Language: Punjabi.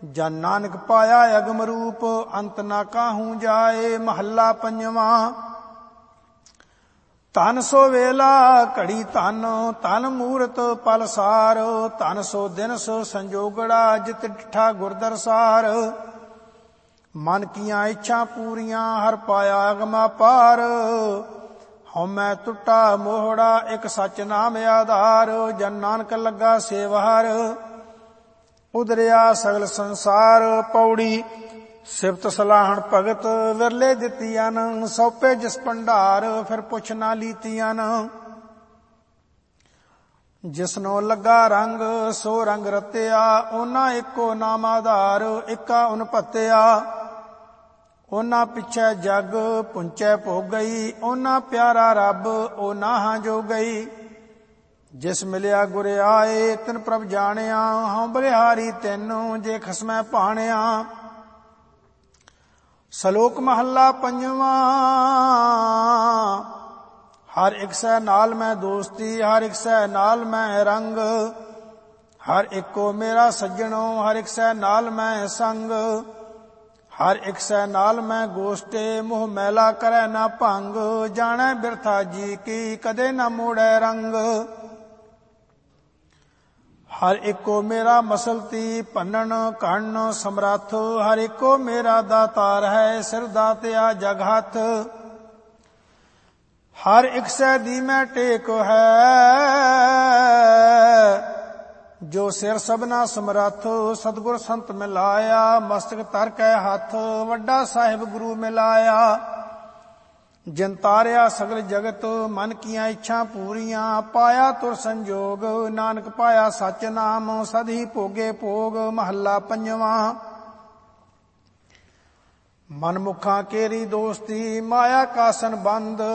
ਜਨ ਨਾਨਕ ਪਾਇਆ ਅਗਮ ਰੂਪ, ਅੰਤ ਨਾ ਕਾਹੂ ਜਾਏ। ਮਹੱਲਾ ਪੰਜਵਾਂ। ਧਨ ਸੋ ਵੇਲਾ ਘੜੀ ਧਨ, ਧਨ ਮੂਰਤ ਪਲ ਸਾਰ। ਧਨ ਸੋ ਦਿਨ ਸੋ ਸੰਜੋਗੜਾ, ਜਿਤ ਡਿਠਾ ਗੁਰਦਰਸਾਰ। ਮਨ ਕੀਆਂ ਇੱਛਾ ਪੂਰੀਆਂ, ਹਰ ਪਾਇਆ ਅਗਮਾ ਪਾਰ। ਹਉਮੈ ਟੁੱਟਾ ਮੋਹੜਾ, ਇੱਕ ਸੱਚ ਨਾਮ ਆਧਾਰ। ਜਨ ਨਾਨਕ ਲੱਗਾ ਸੇਵਹਰ, ਉਦਰਿਆ ਸਗਲ ਸੰਸਾਰ। ਪੌੜੀ। ਸਿਫਤ ਸਲਾਹਣ ਭਗਤ, ਵਿਰਲੇ ਦਿੱਤੀਆਂ ਨ। ਸੌਪੇ ਜਿਸ ਭੰਡਾਰ, ਫਿਰ ਪੁੱਛ ਨਾ ਲੀਤੀਆਂ ਨ। ਜਿਸਨੋ ਲੱਗਾ ਰੰਗ, ਸੋ ਰੰਗ ਰਤਿਆ। ਉਹਨਾਂ ਇੱਕੋ ਨਾਮ ਆਧਾਰ, ਇੱਕਾ ਉਨ ਭਤਿਆ। ਉਹਨਾਂ ਪਿੱਛੇ ਜਗ, ਪੁੰਚੈ ਭੋਗਈ। ਉਹਨਾਂ ਪਿਆਰਾ ਰੱਬ, ਉਹ ਨਾਹਾਂ ਜੋ ਗਈ। ਜਿਸ ਮਿਲਿਆ ਗੁਰ ਆਏ, ਤਿਨ ਪ੍ਰਭ ਜਾਣਿਆ। ਹਉ ਬਲਿਹਾਰੀ ਤੈਨੂੰ, ਜੇ ਖਸਮੈ ਭਾਣਿਆ। ਸ਼ਲੋਕ ਮਹੱਲਾ ਪੰਜਵਾਂ। ਹਰ ਇੱਕ ਸੈ ਨਾਲ ਮੈਂ ਦੋਸਤੀ, ਹਰ ਇੱਕ ਸੈ ਨਾਲ ਮੈਂ ਰੰਗ। ਹਰ ਇੱਕੋ ਮੇਰਾ ਸੱਜਣੋ, ਹਰ ਇੱਕ ਸੈ ਨਾਲ ਮੈਂ ਸੰਗ। ਹਰ ਇੱਕ ਸੈ ਨਾਲ ਮੈਂ ਗੋਸ਼ਟੇ, ਮੋਹ ਮੈਲਾ ਕਰੈ ਨਾ ਭੰਗ। ਜਾਣੈ ਬਿਰਥਾ ਜੀ ਕੀ, ਕਦੇ ਨਾ ਮੋੜੈ ਰੰਗ। ਹਰ ਇੱਕੋ ਮੇਰਾ ਮਸਲਤੀ, ਭੰਨਣ ਘੜਨ ਸਮਰੱਥ। ਹਰ ਇੱਕੋ ਮੇਰਾ ਦਾਤਾਰ ਹੈ, ਸਿਰ ਦਾਤਿਆ ਜਗ ਹੱਥ। ਹਰ ਇੱਕ ਸੈ ਦੀ ਮੈਂ ਟੇਕ ਹੈ, ਜੋ ਸਿਰ ਸਭਨਾ ਸਮਰੱਥ। ਸਤਿਗੁਰ ਸੰਤ ਮਿਲਾਇਆ, ਮਸਤਕ ਧਰ ਕੈ ਹੱਥ। ਵੱਡਾ ਸਾਹਿਬ ਗੁਰੂ ਮਿਲਾਇਆ, ਜਿਨ ਤਾਰਿਆ ਸਗਲ ਜਗਤ। ਮਨ ਕੀਆਂ ਇੱਛਾ ਪੂਰੀਆਂ, ਪਾਇਆ ਤੁਰ ਸੰਜੋਗ। ਨਾਨਕ ਪਾਇਆ ਸਚ ਨਾਮ, ਸਦ ਹੀ ਭੋਗੇ ਭੋਗ। ਮਹੱਲਾ ਪੰਜਵਾਂ। ਮਨਮੁਖਾਂ ਕੇਰੀ ਦੋਸਤੀ, ਮਾਇਆ ਕਾਸਨ ਬੰਦ।